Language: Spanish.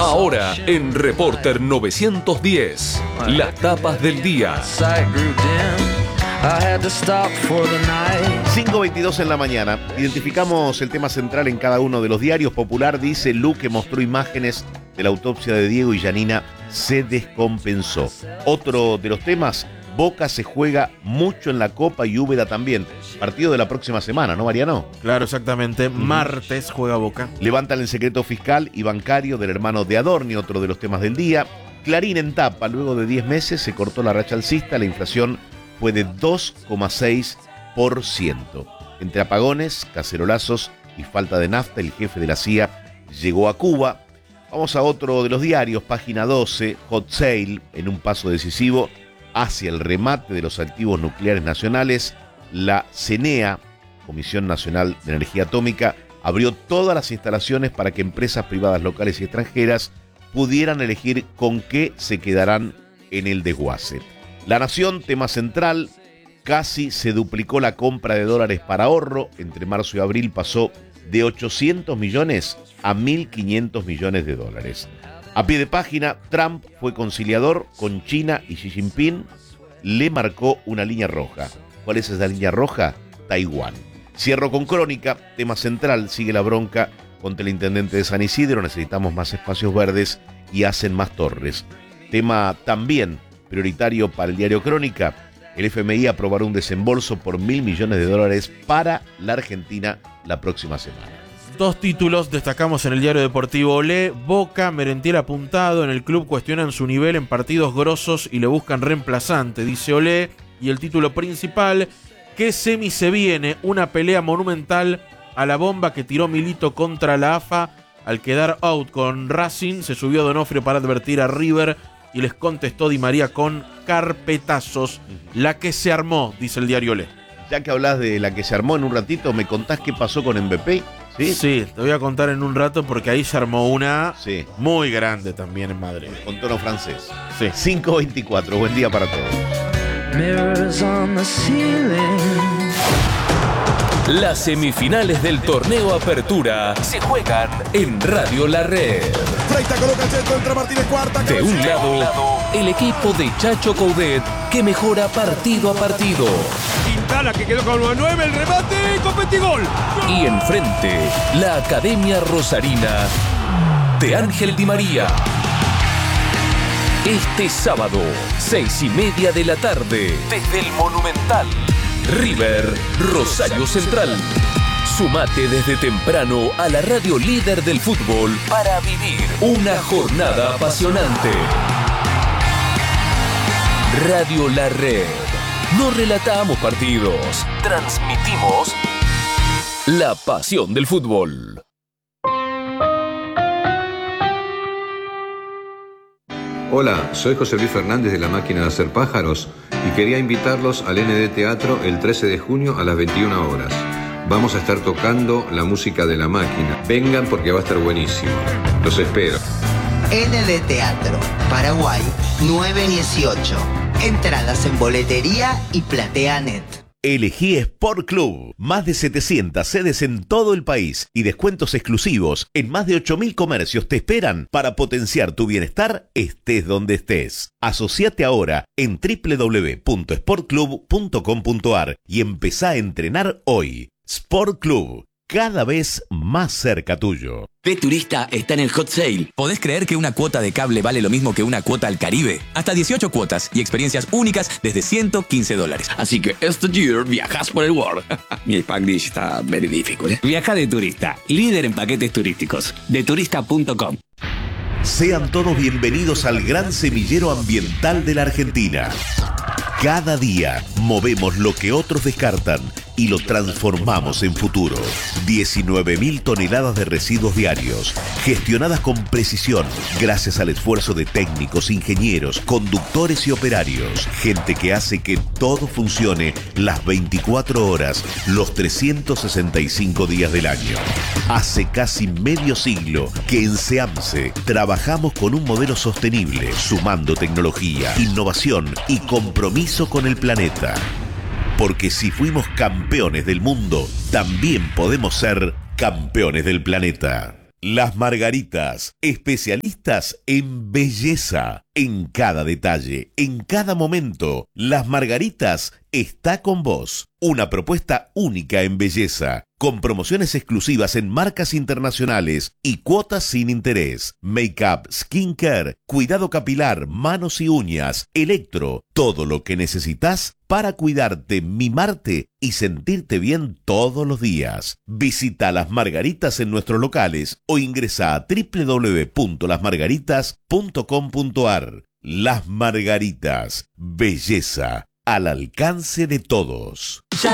Ahora en Reporter 910, las tapas del día. 5:22 en la mañana. Identificamos el tema central en cada uno de los diarios. Popular dice: Luque mostró imágenes de la autopsia de Diego y Yanina se descompensó. Otro de los temas: Boca se juega mucho en la Copa y Úbeda también. Partido de la próxima semana, ¿no, Mariano? Claro, exactamente. Martes juega Boca. Levantan el secreto fiscal y bancario del hermano de Adorni, otro de los temas del día. Clarín en tapa: luego de 10 meses se cortó la racha alcista, la inflación fue de 2,6%. Entre apagones, cacerolazos y falta de nafta, el jefe de la CIA llegó a Cuba. Vamos a otro de los diarios, página 12, hot sale, en un paso decisivo hacia el remate de los activos nucleares nacionales. La CNEA, Comisión Nacional de Energía Atómica, abrió todas las instalaciones para que empresas privadas locales y extranjeras pudieran elegir con qué se quedarán en el desguace. La Nación, tema central: casi se duplicó la compra de dólares para ahorro. Entre marzo y abril pasó de 800 millones a 1.500 millones de dólares. A pie de página, Trump fue conciliador con China y Xi Jinping le marcó una línea roja. ¿Cuál es esa línea roja? Taiwán. Cierro con Crónica, tema central: sigue la bronca contra el intendente de San Isidro, necesitamos más espacios verdes y hacen más torres. Tema también prioritario para el diario Crónica: el FMI aprobará un desembolso por $1.000 millones para la Argentina la próxima semana. Dos títulos destacamos en el diario deportivo Olé. Boca, Merentiel apuntado. En el club cuestionan su nivel en partidos grosos y le buscan reemplazante, dice Olé. Y el título principal: ¿qué semi se viene? Una pelea monumental a la bomba que tiró Milito contra la AFA. Al quedar out con Racing, se subió Donofrio para advertir a River y les contestó Di María con carpetazos. La que se armó, dice el diario Olé. Ya que hablas de la que se armó, en un ratito me contás qué pasó con Mbappé. Sí, te voy a contar en un rato porque ahí se armó una muy grande también en Madrid. Con tono francés. Sí. 5:24, buen día para todos. Las semifinales del torneo Apertura se juegan en Radio La Red. Freita coloca el centro, entra Martínez, cuarta. De un lado, el equipo de Chacho Coudet, que mejora partido a partido. Quintana, que quedó con 9, el remate, competigol. Y enfrente, la Academia Rosarina de Ángel Di María. Este sábado, 6:30 de la tarde, desde el Monumental, River, Rosario Central. Sumate desde temprano a la radio líder del fútbol para vivir una jornada apasionante. Radio La Red. No relatamos partidos, transmitimos la pasión del fútbol. Hola, soy José Luis Fernández de La Máquina de Hacer Pájaros y quería invitarlos al ND Teatro el 13 de junio a las 21 horas. Vamos a estar tocando la música de La Máquina. Vengan porque va a estar buenísimo. Los espero. ND Teatro, Paraguay, 918. Entradas en boletería y PlateaNet. Elegí Sport Club. Más de 700 sedes en todo el país y descuentos exclusivos en más de 8.000 comercios te esperan para potenciar tu bienestar estés donde estés. Asociate ahora en www.sportclub.com.ar y empezá a entrenar hoy. Sport Club, cada vez más cerca tuyo. Turista está en el hot sale. ¿Podés creer que una cuota de cable vale lo mismo que una cuota al Caribe? Hasta 18 cuotas y experiencias únicas desde $115. Así que este year viajas por el world. Mi Spanglish está very difficult, ¿eh? Viaja de turista, líder en paquetes turísticos. Deturista.com. Sean todos bienvenidos al gran semillero ambiental de la Argentina. Cada día movemos lo que otros descartan y lo transformamos en futuro. 19.000 toneladas de residuos diarios, gestionadas con precisión, gracias al esfuerzo de técnicos, ingenieros, conductores y operarios. Gente que hace que todo funcione las 24 horas, los 365 días del año. Hace casi medio siglo que en SEAMSE trabajamos con un modelo sostenible, sumando tecnología, innovación y compromiso con el planeta. Porque si fuimos campeones del mundo, también podemos ser campeones del planeta. Las Margaritas, especialistas en belleza. En cada detalle, en cada momento, Las Margaritas está con vos. Una propuesta única en belleza, con promociones exclusivas en marcas internacionales y cuotas sin interés. Make-up, skincare, cuidado capilar, manos y uñas, electro, todo lo que necesitas para cuidarte, mimarte y sentirte bien todos los días. Visita Las Margaritas en nuestros locales o ingresa a www.lasmargaritas.com.ar. Las Margaritas, belleza al alcance de todos. Ya